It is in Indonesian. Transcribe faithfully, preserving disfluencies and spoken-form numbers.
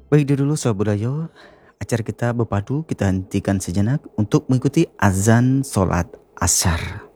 Baik dulu Sobat Budaya, acara kita berpadu kita hentikan sejenak untuk mengikuti azan sholat Ashar.